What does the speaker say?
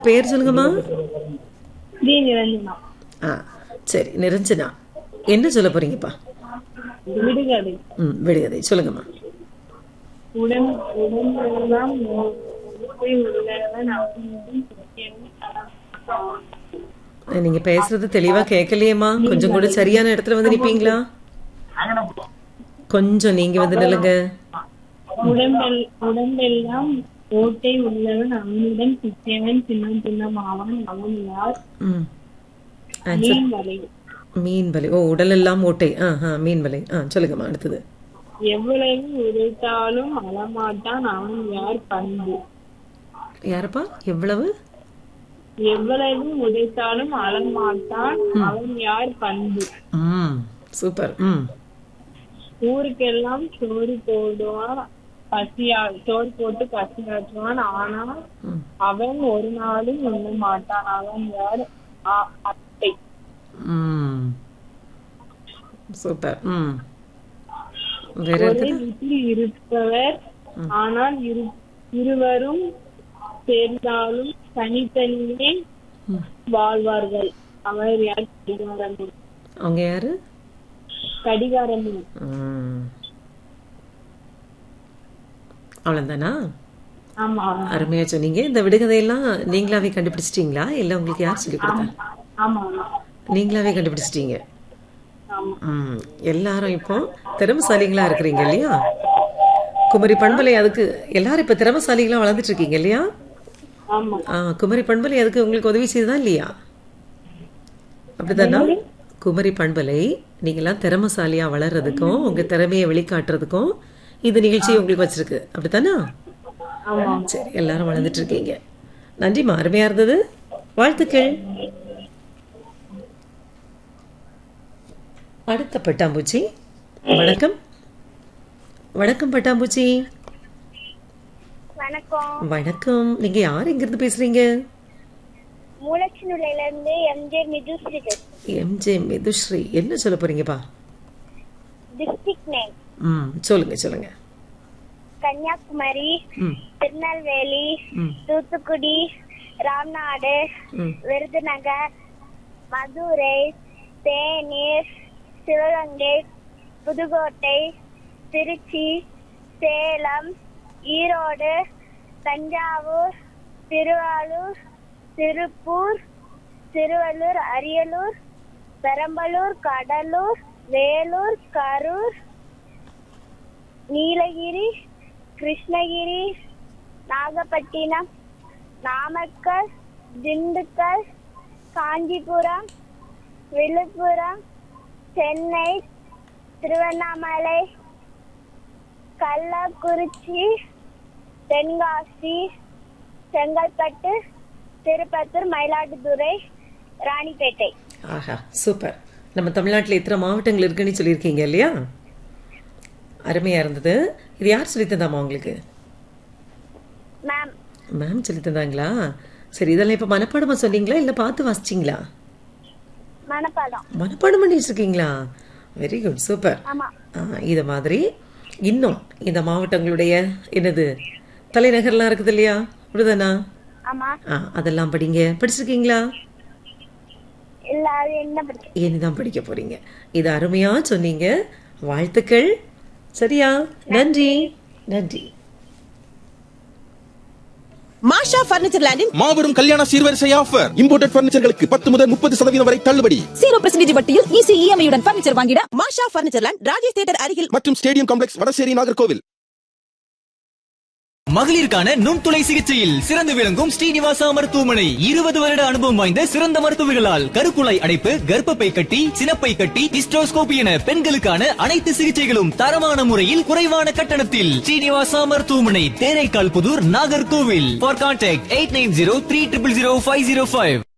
பேர் சொல்லுங்கம்மா. டி நிரஞ்சனா. ஆ சரி நிரஞ்சனா, என்ன சொல்ல போறீங்கப்பா? விடுகதை. விடுகதை சொல்லுங்கம்மா. உடம்பெல்லாம் ஓட்டை உள்ளவன் அவனுடன் சத்தியவன். நீங்க பேசுறது தெளிவா கேட்கலையேம்மா. கொஞ்சம் கூட சரியான இடத்துல வந்து நிப்பீங்களா? கொஞ்சம் நீங்க வந்து நில்லுங்க. உடம்பெல்லாம் ஓட்டை உள்ளவன் அவனுடன் சித்தியவன் சின்னம் சின்னமாவன் அவன் யார்? மீன் வலை. மீன் வலை. ஓ, உடல் எல்லாம் ஓட்டை. மீன் வலை. சொல்லுங்கம்மா அடுத்தது. எவ்வளவு உழைத்தாலும் அழமாட்டான் அவன் யார்? பண்பு. யாருப்பா? எவ்வளவு உழைத்தாலும் அழமாட்டான் அவன் யார்? பண்பு. சூப்பர். ஊருக்கெல்லாம் சோறு போடுவான், சோறு போட்டு பசியாற்றுவான், ஆனால் அவன் ஒரு நாளும் உண்ண மாட்டான் அவன் யார்? அட்டை. சூப்பர். ஒரே வீட்டில் இருப்பவர் ஆனால் இருவரும் சேர்ந்தாலும் தனித்தனியே வாழ்வார்கள். அவர் யார்? கடிகாரமும். அவங்க யாரு? கடிகாரமும். அவ்வளவுதானா? ஆமா. அருமையா சொன்னீங்க. இந்த விடுகதையெல்லாம் நீங்களாவே கண்டுபிடிச்சிட்டீங்களா? இல்ல உங்களுக்கு யார் சொல்லி கொடுத்தாங்க? ஆமா, நீங்களாவே கண்டுபிடிச்சிட்டீங்க. எல்லாரும் இப்போ திறமசாலிகளா இருக்கிறீங்க இல்லையா? குமரி பண்பலை அதுக்கு எல்லாரும் இப்ப திறமசாலிகளா வளர்ந்துட்டு இருக்கீங்க இல்லையா? குமரி பண்பலை அதுக்கு உங்களுக்கு உதவி செய்ததா இல்லையா? அப்படித்தானா? குமரி பண்பலை நீங்க எல்லாம் திறமசாலியா வளர்றதுக்கும் உங்க திறமையை வெளிக்காட்டுறதுக்கும் இந்த நிகழ்ச்சி உங்களுக்கு வச்சிருக்கு. அப்படித்தானா? சரி, எல்லாரும் வளர்ந்துட்டு இருக்கீங்க. நன்றிமா, அருமையா இருந்தது. வாழ்த்துக்கள். அடுத்த பட்டாம்பூச்சி. வணக்கம். வணக்கம் பட்டாம்பூச்சி. வணக்கம். நீங்க யார், எங்க இருந்து பேசுறீங்க? மூலச்சினுலையில இருந்து எம்ஜே மிதுஸ்ரீ. எம்ஜே மிதுஸ்ரீ, என்ன சொல்ல போறீங்கப்பா? District name. சொல்லுங்க. கன்னியாகுமரி, திருநெல்வேலி, தூத்துக்குடி, ராம்நாடு, விருதுநகர், மதுரை, தேனீர், சிவகங்கை, புதுக்கோட்டை, திருச்சி, சேலம், ஈரோடு, தஞ்சாவூர், திருவாரூர், திருப்பூர், திருவள்ளூர், அரியலூர், பெரம்பலூர், கடலூர், வேலூர், கரூர், நீலகிரி, கிருஷ்ணகிரி, நாகப்பட்டினம், நாமக்கல், திண்டுக்கல், காஞ்சிபுரம், விழுப்புரம், சென்னை, திருவண்ணாமலை, கள்ளக்குறிச்சி, தென்காசி, செங்கல்பட்டு, திருப்பத்தூர், மயிலாடுதுறை, ராணிப்பேட்டை. ஆஹா, சூப்பர். நம்ம தமிழ்நாட்டில் இத்தனை மாவட்டங்கள் இருக்குன்னு சொல்லியிருக்கீங்க இல்லையா? அருமையா இருந்தது. இது யார் சொல்லி தந்தாமா உங்களுக்கு? மேம் சொல்லி தந்தாங்களா? சரி, இதெல்லாம் இப்ப மனப்பாடமா சொன்னீங்களா இல்ல பார்த்து வாசிச்சீங்களா? மனப்பாடம் பண்ணி வச்சிருக்கீங்களா? Very good, super. இத மாதிரி இன்னும் இந்த மாவட்டங்களுடைய என்னது தலைநகர்லாம் இருக்குது இல்லையா? அப்படிதானா? அதெல்லாம் படிச்சிருக்கீங்களா? இனிதான் படிக்க போறீங்க. இது அருமையா சொன்னீங்க. வாழ்த்துக்கள். சரியா? நன்றி. மாஷா பர்னிச்சர் லேண்டின் மாபெரும் கல்யாண சீர்வரிசை ஆஃபர். இம்போர்ட்டட் பர்னிச்சர்களுக்கு 10 முதல் 30% வரை தள்ளுபடி. 0% வட்டியில் ஈஸி இஎம்ஐ உடன் பர்னிச்சர் வாங்கிட மாஷா பர்னிச்சர் லேண்ட், ராஜேஷ் தியேட்டர் அருகில் மற்றும் ஸ்டேடியம் காம்ப்ளெக்ஸ், வடசேரி, நாகர்கோவில். மகளிருக்கான நுண்துளை சிகிச்சையில் சிறந்து விளங்கும் ஸ்ரீனிவாசா மருத்துவமனை 20 வருட அனுபவம் வாய்ந்த சிறந்த மருத்துவர்களால் கருக்குழாய் அடைப்பு, கர்ப்பப்பை கட்டி, சினப்பை கட்டி, ஹிஸ்டோஸ்கோபி என பெண்களுக்கான அனைத்து சிகிச்சைகளும் தரமான முறையில் குறைவான கட்டணத்தில். ஸ்ரீனிவாசா மருத்துவமனை, தேரைக்கால் புதூர், நாகர்கோவில். For contact 8903000505.